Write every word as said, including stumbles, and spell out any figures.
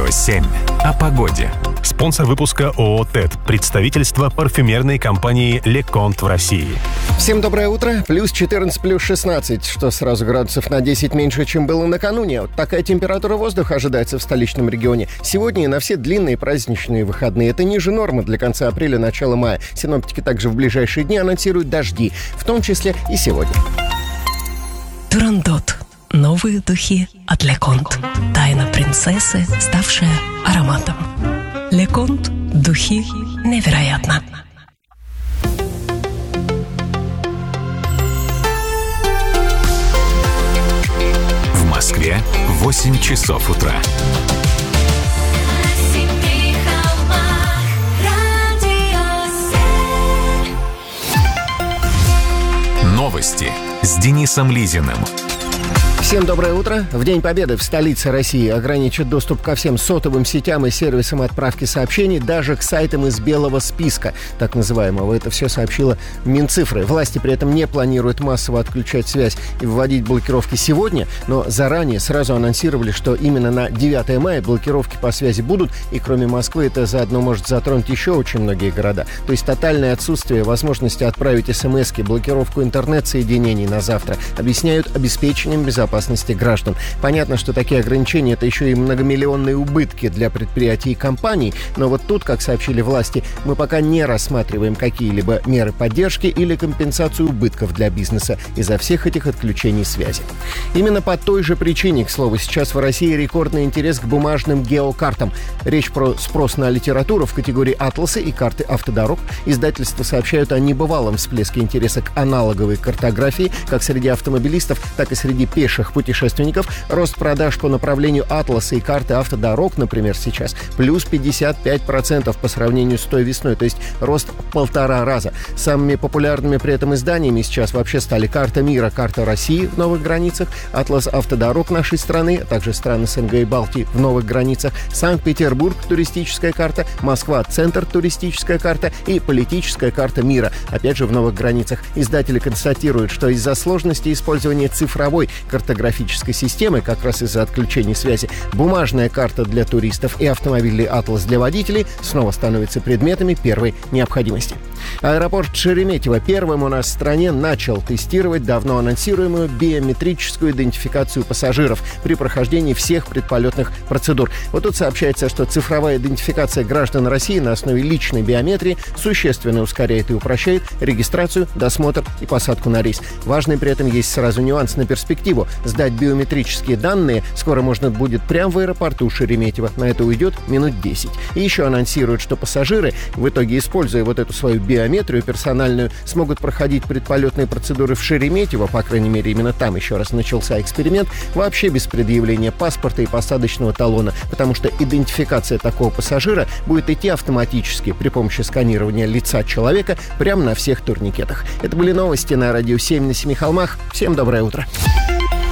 Радио семь. О погоде. Спонсор выпуска ООО «ТЭД». Представительство парфюмерной компании «Леконт» в России. Всем доброе утро. Плюс четырнадцать, плюс шестнадцать, что сразу градусов на десять меньше, чем было накануне. Вот такая температура воздуха ожидается в столичном регионе. Сегодня и на все длинные праздничные выходные. Это ниже нормы для конца апреля, начала мая. Синоптики также в ближайшие дни анонсируют дожди, в том числе и сегодня. Турандот. Новые духи от Леконт. Тайна принцессы, ставшая ароматом. Леконт. Духи невероятно. В Москве восемь часов утра. Новости с Денисом Лизиным. Всем доброе утро. В День Победы в столице России ограничат доступ ко всем сотовым сетям и сервисам отправки сообщений, даже к сайтам из белого списка, так называемого. Это все сообщила Минцифры. Власти при этом не планируют массово отключать связь и вводить блокировки сегодня, но заранее сразу анонсировали, что именно на девятое мая блокировки по связи будут, и кроме Москвы это заодно может затронуть еще очень многие города. То есть тотальное отсутствие возможности отправить смски, блокировку интернет-соединений на завтра объясняют обеспечением безопасности граждан. Понятно, что такие ограничения – это еще и многомиллионные убытки для предприятий и компаний, но вот тут, как сообщили власти, мы пока не рассматриваем какие-либо меры поддержки или компенсацию убытков для бизнеса из-за всех этих отключений связи. Именно по той же причине, к слову, сейчас в России рекордный интерес к бумажным геокартам. Речь про спрос на литературу в категории «Атласы» и карты автодорог. Издательства сообщают о небывалом всплеске интереса к аналоговой картографии как среди автомобилистов, так и среди пеших путешественников. Рост продаж по направлению «Атласа» и карты автодорог, например, сейчас плюс пятьдесят пять процентов по сравнению с той весной, то есть рост в полтора раза. Самыми популярными при этом изданиями сейчас вообще стали «Карта мира», «Карта России» в новых границах, «Атлас автодорог» нашей страны, а также стран СНГ и Балтии в новых границах, «Санкт-Петербург» туристическая карта, «Москва» центр туристическая карта и «Политическая карта мира», опять же в новых границах. Издатели констатируют, что из-за сложности использования цифровой картографической системы, как раз из-за отключения связи, бумажная карта для туристов и автомобильный атлас для водителей снова становятся предметами первой необходимости. Аэропорт Шереметьево первым у нас в стране начал тестировать давно анонсируемую биометрическую идентификацию пассажиров при прохождении всех предполетных процедур. Вот тут сообщается, что цифровая идентификация граждан России на основе личной биометрии существенно ускоряет и упрощает регистрацию, досмотр и посадку на рейс. Важный при этом есть сразу нюанс на перспективу. Сдать биометрические данные скоро можно будет прямо в аэропорту Шереметьево. На это уйдет минут десять. И еще анонсируют, что пассажиры, в итоге используя вот эту свою биометрию персональную, смогут проходить предполетные процедуры в Шереметьево, по крайней мере, именно там еще раз начался эксперимент, вообще без предъявления паспорта и посадочного талона, потому что идентификация такого пассажира будет идти автоматически при помощи сканирования лица человека прямо на всех турникетах. Это были новости на Радио семь на Семи холмах. Всем доброе утро.